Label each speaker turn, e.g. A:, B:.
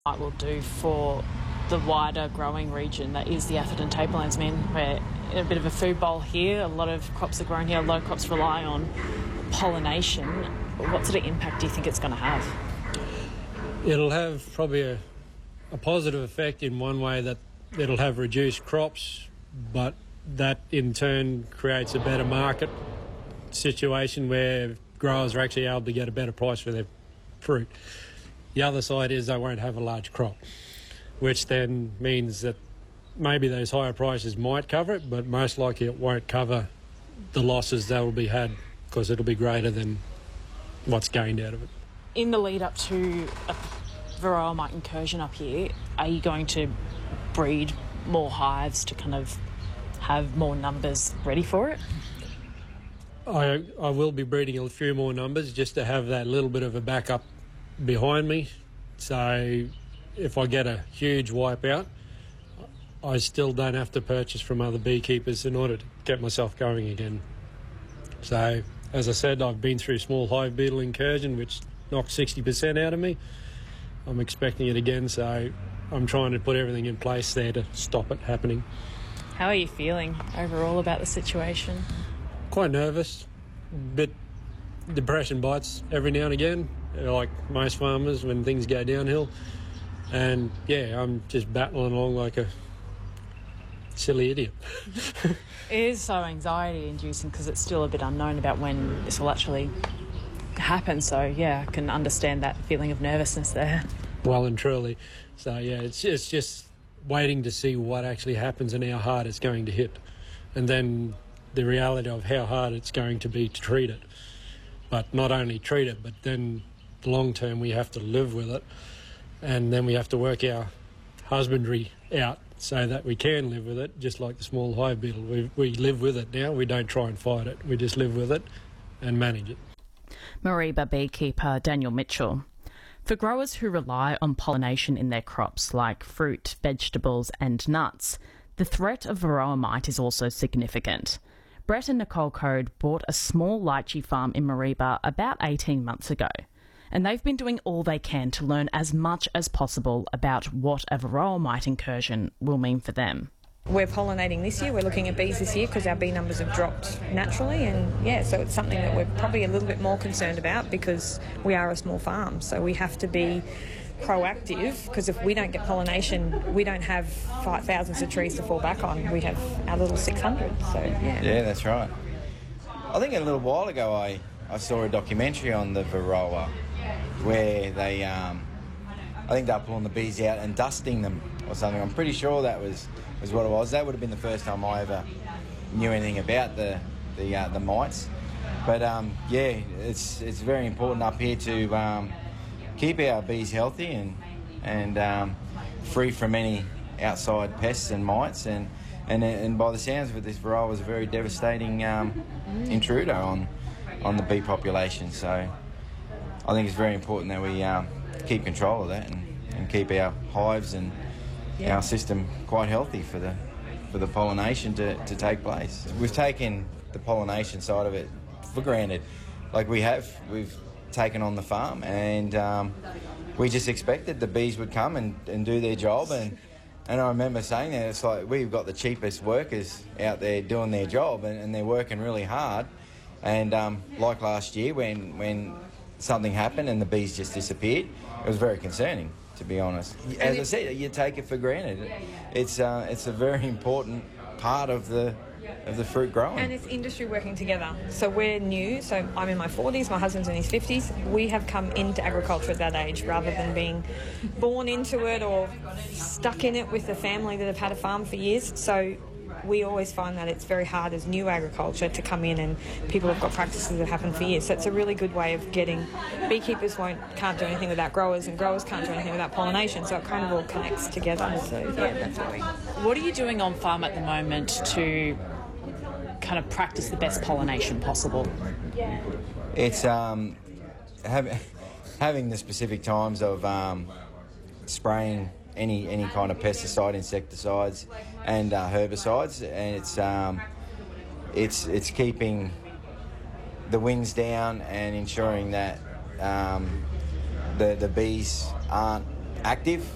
A: It will do for the wider growing region that is the Atherton Tablelands. We're in a bit of a food bowl here. A lot of crops are grown here. A lot of crops rely on pollination. What sort of impact do you think it's going to have?
B: It'll have probably a positive effect in one way, that it'll have reduced crops, but that in turn creates a better market situation where growers are actually able to get a better price for their fruit. The other side is they won't have a large crop, which then means that maybe those higher prices might cover it, but most likely it won't cover the losses that will be had, because it'll be greater than what's gained out of it.
A: In the lead up to a varroa mite incursion up here, are you going to breed more hives to kind of have more numbers ready for it?
B: I will be breeding a few more numbers just to have that little bit of a backup behind me. So if I get a huge wipeout, I still don't have to purchase from other beekeepers in order to get myself going again. So, as I said, I've been through small hive beetle incursion, which knocked 60% out of me. I'm expecting it again, so I'm trying to put everything in place there to stop it happening.
A: How are you feeling overall about the situation?
B: Quite nervous, bit depression bites every now and again, like most farmers when things go downhill. And yeah, I'm just battling along like a silly idiot.
A: It is so anxiety inducing because it's still a bit unknown about when this will actually happen. So yeah, I can understand that feeling of nervousness there.
B: Well and truly. So yeah, it's just waiting to see what actually happens and how hard it's going to hit. And then the reality of how hard it's going to be to treat it. But not only treat it, but then long term we have to live with it, and then we have to work our husbandry out so that we can live with it, just like the small hive beetle. We live with it now. We don't try and fight it. We just live with it and manage it.
C: Mareeba beekeeper Daniel Mitchell. For growers who rely on pollination in their crops like fruit, vegetables and nuts, the threat of varroa mite is also significant. Brett and Nicole Code bought a small lychee farm in Mareeba about 18 months ago, and they've been doing all they can to learn as much as possible about what a varroa mite incursion will mean for them.
D: We're pollinating this year, we're looking at bees this year because our bee numbers have dropped naturally, and yeah, so it's something that we're probably a little bit more concerned about because we are a small farm, so we have to be proactive, because if we don't get pollination, we don't have thousands of trees to fall back on. We have our little 600, so yeah.
E: Yeah, that's right. I think a little while ago I saw a documentary on the varroa where they, I think they were pulling the bees out and dusting them or something. I'm pretty sure that was what it was. That would have been the first time I ever knew anything about the mites. But yeah, it's very important up here to keep our bees healthy and free from any outside pests and mites, and by the sounds of it, this varroa was a very devastating intruder on the bee population. So I think it's very important that we keep control of that and keep our hives and our system quite healthy for the pollination to take place. We've taken the pollination side of it for granted, like we've taken on the farm, and we just expected the bees would come and do their job, and I remember saying that it's like we've got the cheapest workers out there doing their job, and they're working really hard, and like last year when something happened and the bees just disappeared, it was very concerning, to be honest. As I said, you take it for granted. It's a very important part of the fruit growing.
D: And it's industry working together. So we're new, so I'm in my 40s, my husband's in his 50s. We have come into agriculture at that age rather than being born into it or stuck in it with a family that have had a farm for years. So we always find that it's very hard as new agriculture to come in, and people have got practices that happen for years. So it's a really good way of getting, beekeepers can't do anything without growers, and growers can't do anything without pollination. So it kind of all connects together. So yeah, that's what we...
A: What are you doing on farm at the moment to kind of practice the best pollination possible?
E: It's having the specific times of spraying any kind of pesticide, insecticides and herbicides, and it's keeping the wings down and ensuring that the bees aren't active